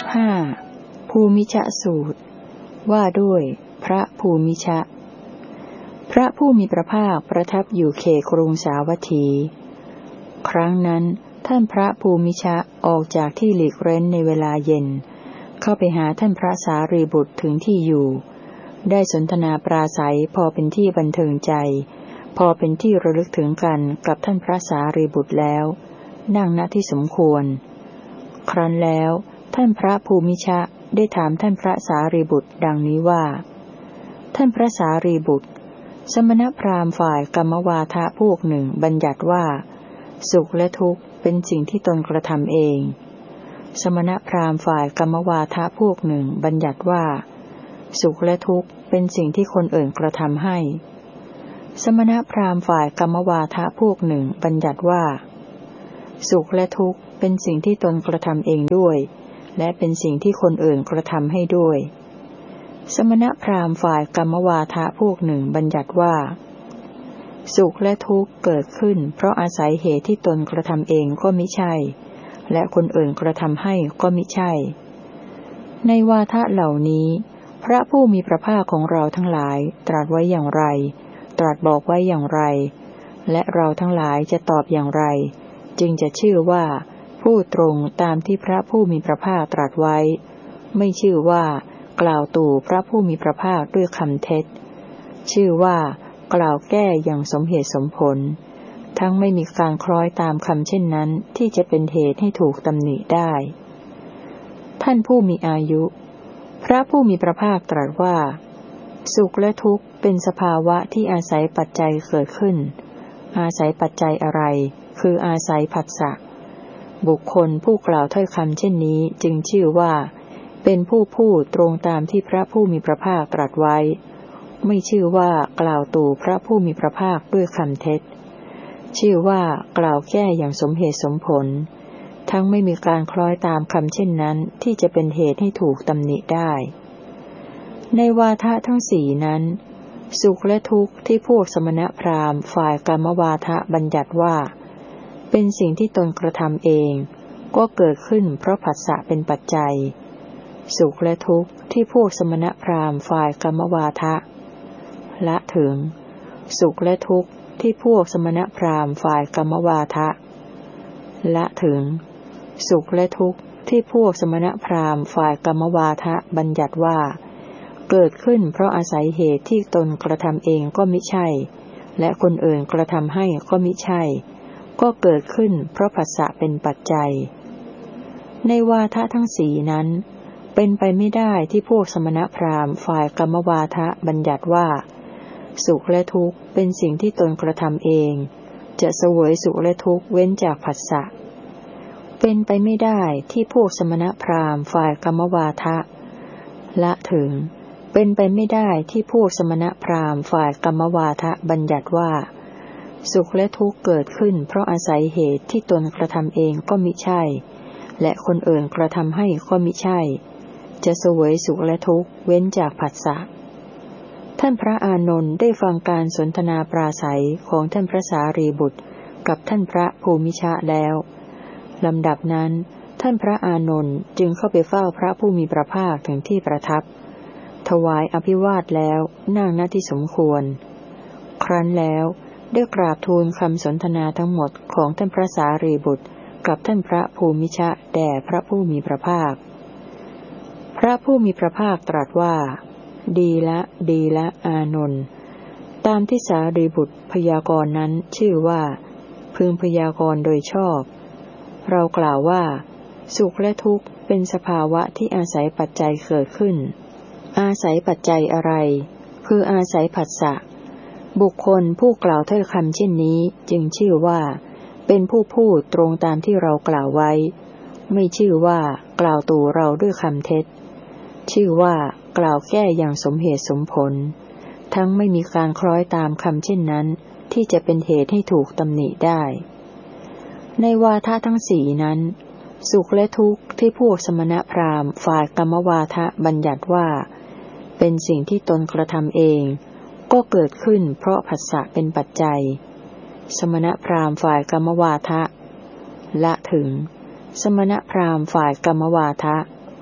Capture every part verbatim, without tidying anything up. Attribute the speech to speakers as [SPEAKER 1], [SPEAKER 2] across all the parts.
[SPEAKER 1] ห้าภูมิชสูตรว่าด้วยพระภูมิชพระผู้มีพระภาคประทับอยู่เขตกรุงสาวัตถีครั้งนั้นท่านพระภูมิชออกจากที่หลีกเร้นในเวลาเย็นเข้าไปหาท่านพระสารีบุตรถึงที่อยู่ได้สนทนาปราศัยพอเป็นที่บันเทิงใจพอเป็นที่ระลึกถึงกันกับท่านพระสารีบุตรแล้วนั่งณที่สมควรครั้นแล้วท่านพระภูมิชได้ถามท่านพระสารีบุตรดังนี้ว่าท่านพระสารีบุตรสมณพราหมณ์ฝ่ายกรรมวาทะพวกหนึ่งบัญญัติว่าสุขและทุกข์เป็นสิ่งที่ตนกระทำเองสมณพราหมณ์ฝ่ายกรรมวาทะพวกหนึ่งบัญญัติว่าสุขและทุกข์เป็นสิ่งที่คนอื่นกระทำให้สมณพราหมณ์ฝ่ายกรรมวาทะพวกหนึ่งบัญญัติว่าสุขและทุกข์เป็นสิ่งที่ตนกระทำเองด้วยและเป็นสิ่งที่คนอื่นกระทำให้ด้วยสมณพราหมณ์ฝ่ายกรรมวาทะพวกหนึ่งบัญญัติว่าสุขและทุกข์เกิดขึ้นเพราะอาศัยเหตุที่ตนกระทำเองก็มิใช่และคนอื่นกระทำให้ก็มิใช่ในวาทะเหล่านี้พระผู้มีพระภาคของเราทั้งหลายตรัสไว้อย่างไรตรัสบอกไว้อย่างไรและเราทั้งหลายจะตอบอย่างไรจึงจะชื่อว่าพูดตรงตามที่พระผู้มีพระภาคตรัสไว้ไม่ชื่อว่ากล่าวตู่พระผู้มีพระภาคด้วยคำเท็จชื่อว่ากล่าวแก้อย่างสมเหตุสมผลทั้งไม่มีการคล้อยตามคำเช่นนั้นที่จะเป็นเหตุให้ถูกตำหนิได้ท่านผู้มีอายุพระผู้มีพระภาคตรัสว่าสุขและทุกข์เป็นสภาวะที่อาศัยปัจจัยเกิดขึ้นอาศัยปัจจัยอะไรคืออาศัยผัสสะบุคคลผู้กล่าวถ้อยคำเช่นนี้จึงชื่อว่าเป็นผู้พูดตรงตามที่พระผู้มีพระภาคตรัสไว้ไม่ชื่อว่ากล่าวตู่พระผู้มีพระภาคด้วยคำเท็จชื่อว่ากล่าวแก้อย่างสมเหตุสมผลทั้งไม่มีการคล้อยตามคำเช่นนั้นที่จะเป็นเหตุให้ถูกตำหนิได้ในวาทะทั้งสี่นั้นสุขและทุกข์ที่พวกสมณพราหมณ์ฝ่ายกรรมวาทะบัญญัติว่าเป็นสิ่งที่ตนกระทำเองก็เกิดขึ้นเพราะผัสสะเป็นปัจจัยสุขและทุกข์ที่พวกสมณพราหมณ์ฝ่ายกรรมวาทะละถึงสุขและทุกข์ที่พวกสมณพราหมณ์ฝ่ายกรรมวาทะละถึงสุขและทุกข์ที่พวกสมณพราหมณ์ฝ่ายกรรมวาทะบัญญัติว่าเกิดขึ้นเพราะอาศัยเหตุที่ตนกระทำเองก็มิใช่และคนอื่นกระทำให้ก็มิใช่ก็เกิดขึ้นเพราะผัสสะเป็นปัจจัยในวาทะทั้งสี่นั้นเป็นไปไม่ได้ที่พวกสมณพราหมณ์ฝ่ายกรรมวาทะบัญญัติว่าสุขและทุกข์เป็นสิ่งที่ตนกระทำเองจะเสวยสุขและทุกข์เว้นจากผัสสะเป็นไปไม่ได้ที่พวกสมณพราหมณ์ฝ่ายกรรมวาทะละถึงเป็นไปไม่ได้ที่พวกสมณพราหมณ์ฝ่ายกรรมวาทะบัญญัติว่าสุขและทุกข์เกิดขึ้นเพราะอาศัยเหตุที่ตนกระทำเองก็มิใช่และคนอื่นกระทำให้ก็มิใช่จะเสวยสุขและทุกข์เว้นจากผัสสะท่านพระอานนท์ได้ฟังการสนทนาปราศัยของท่านพระสารีบุตรกับท่านพระภูมิชแล้วลำดับนั้นท่านพระอานนท์จึงเข้าไปเฝ้าพระผู้มีพระภาคถึงที่ประทับถวายอภิวาทแล้วนั่งณที่สมควรครั้นแล้วได้กราบทูลคำสนทนาทั้งหมดของท่านพระสารีบุตรกับท่านพระภูมิชแด่พระผู้มีพระภาคพระผู้มีพระภาคตรัสว่าดีละดีละอานนท์ตามที่สารีบุตรพยากรณ์นั้นชื่อว่าพึงพยากรณ์โดยชอบเรากล่าวว่าสุขและทุกข์เป็นสภาวะที่อาศัยปัจจัยเกิดขึ้นอาศัยปัจจัยอะไรคืออาศัยผัสสะบุคคลผู้กล่าวถ้อยคำเช่นนี้จึงชื่อว่าเป็นผู้พูดตรงตามที่เรากล่าวไว้ไม่ชื่อว่ากล่าวตู่เราด้วยคำเท็จชื่อว่ากล่าวแก้อย่างสมเหตุสมผลทั้งไม่มีการคล้อยตามคำเช่นนั้นที่จะเป็นเหตุให้ถูกตำหนิได้ในวาทะทั้งสี่นั้นสุขและทุกข์ที่พวกสมณพราหมณ์ฝ่ายกรรมวาทะบัญญัติว่าเป็นสิ่งที่ตนกระทำเองก็เกิดขึ้นเพราะผัสสะเป็นปัจจัยสมณพราหมณ์ฝ่ายกรรมวาทะละถึงสมณพราหมณ์ฝ่ายกรรมวาทะ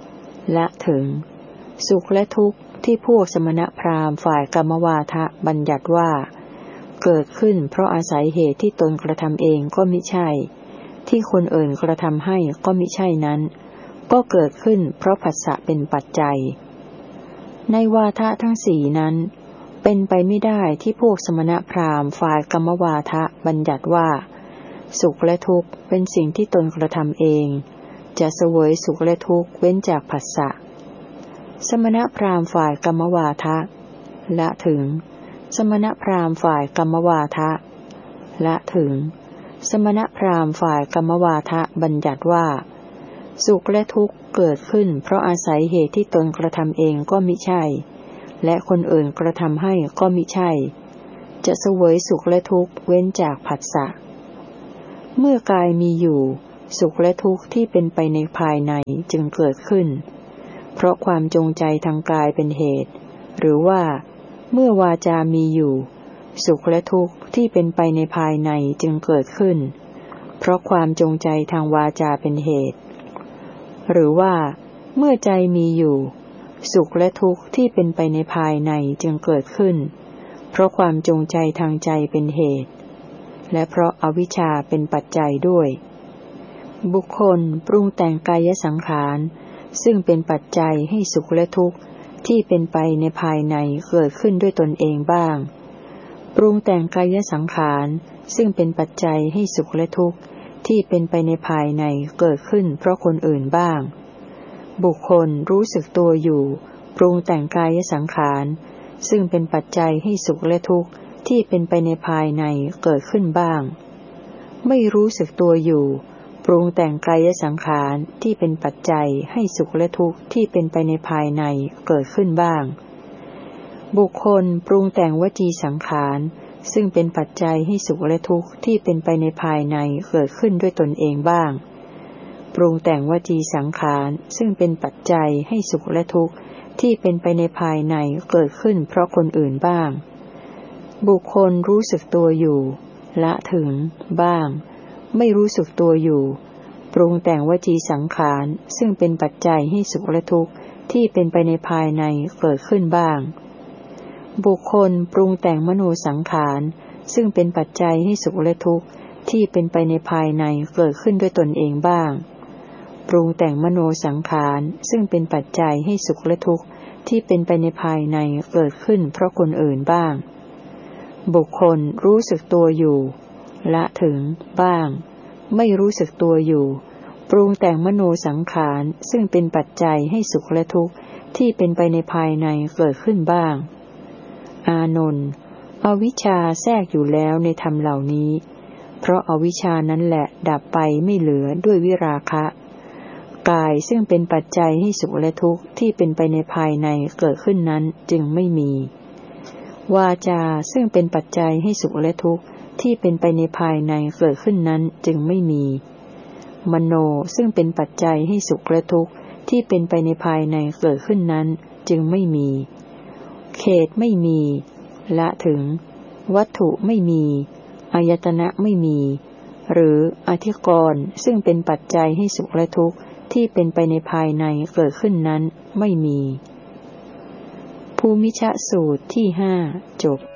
[SPEAKER 1] ละถึงสุขและทุกข์ที่พวกสมณพราหมณ์ฝ่ายกรรมวาทะบัญญัติว่าเกิดขึ้นเพราะอาศัยเหตุที่ตนกระทำเองก็มิใช่ที่คนอื่นกระทำให้ก็มิใช่นั้นก็เกิดขึ้นเพราะผัสสะเป็นปัจจัยในวาทะทั้งสี่นั้นเป็นไปไม่ได้ที่พวกสมณพราหมณ์ฝ่ายกรรมวาทะบัญญัติว่าสุขและทุกข์เป็นสิ่งที่ตนกระทำเองจะเสวยสุขและทุกข์เว้นจากผัสสะสมณพราหมณ์ฝ่ายกรรมวาทะละถึงสมณพราหมณ์ฝ่ายกรรมวาทะละถึงสมณพราหมณ์ฝ่ายกรรมวาทะบัญญัติว่าสุขและทุกข์เกิดขึ้นเพราะอาศัยเหตุที่ตนกระทำเองก็มิใช่และคนอื่นกระทำให้ก็มิใช่จะเสวยสุขและทุกข์เว้นจากผัสสะเมื่อกายมีอยู่สุขและทุกข์ที่เป็นไปในภายในจึงเกิดขึ้นเพราะความจงใจทางกายเป็นเหตุหรือว่าเมื่อวาจามีอยู่สุขและทุกข์ที่เป็นไปในภายในจึงเกิดขึ้นเพราะความจงใจทางวาจาเป็นเหตุหรือว่าเมื่อใจมีอยู่สุขและทุกข์ที่เป็นไปในภายในจึงเกิดขึ้นเพราะความจงใจทางใจเป็นเหตุและเพราะอวิชชาเป็นปัจจัยด้วยบุคคลปรุงแต่งกายสังขารซึ่งเป็นปัจจัยให้สุขและทุกข์ที่เป็นไปในภายในเกิดขึ้นด้วยตนเองบ้างปรุงแต่งกายสังขารซึ่งเป็นปัจจัยให้สุขและทุกข์ที่เป็นไปในภายในเกิดขึ้นเพราะคนอื่นบ้างบุคคลรู้สึกตัวอยู่ปรุงแต่งกายสังขารซึ่งเป็นปัจจัยให้สุขและทุกข์ที่เป็นไปในภายในเกิดขึ้นบ้างไม่รู้สึกตัวอยู่ปรุงแต่งกายสังขารที่เป็นปัจจัยให้สุขและทุกข์ที่เป็นไปในภายในเกิดขึ้นบ้างบุคคลปรุงแต่งวจีสังขารซึ่งเป็นปัจจัยให้สุขและทุกข์ที่เป็นไปในภายในเกิดขึ้นด้วยตนเองบ้างปรุงแต่งวจีสังขารซึ่งเป็นปัจจัยให้สุขและทุกข์ที่เป็นไปในภายในเกิดขึ้นเพราะคนอื่นบ้างบุคคลรู้สึกตัวอยู่ละถึงบ้างไม่รู้สึกตัวอยู่ปรุงแต่งวจีสังขารซึ่งเป็นปัจจัยให้สุขและทุกข์ที่เป็นไปในภายในเกิดขึ้นบ้างบุคคลปรุงแต่งมโนสังขารซึ่งเป็นปัจจัยให้สุขและทุกข์ที่เป็นไปในภายในเกิดขึ้นด้วยตนเองบ้างปรุงแต่งมโนสังขารซึ่งเป็นปัจจัยให้สุขและทุกข์ที่เป็นไปในภายในเกิดขึ้นเพราะคนอื่นบ้างบุคคลรู้สึกตัวอยู่ละถึงบ้างไม่รู้สึกตัวอยู่ปรุงแต่งมโนสังขารซึ่งเป็นปัจจัยให้สุขและทุกข์ที่เป็นไปในภายในเกิดขึ้นบ้างอานนท์อวิชชาแทรกอยู่แล้วในธรรมเหล่านี้เพราะอวิชชานั้นแหละดับไปไม่เหลือด้วยวิราคะกายซึ่งเป็นปัจจัยให้สุขและทุกข์ที่เป็นไปในภายในเกิดขึ้นนั้นจึงไม่มีวาจาซึ่งเป็นปัจจัยให้สุขและทุกข์ที่เป็นไปในภายในเกิดขึ้นนั้นจึงไม่มีมโนซึ่งเป็นปัจจัยให้สุขและทุกข์ที่เป็นไปในภายในเกิดขึ้นนั้นจึงไม่มีเขตไม่มีละถึงวัตถุไม่มีอายตนะไม่มีหรืออธิกรณ์ซึ่งเป็นปัจจัยให้สุขและทุกข์ที่เป็นไปในภายในเกิดขึ้นนั้นไม่มีภูมิชสูตรที่ห้าจบ